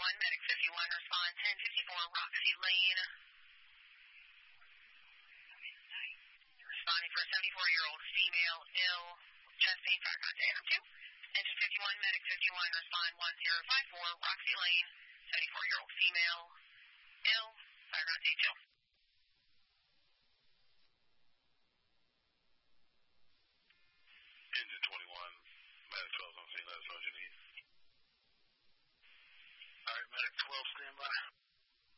Medic 51, respond 1054 Roxy Lane. Responding for a 74-year-old female, ill, chest pain, fire contact 2. Engine 51, Medic 51, respond 1054 Roxy Lane, 74-year-old female, ill, fire contact 2. Engine 21, Medic 12 on scene, that's what you need. Alright, Medic 12, stand by.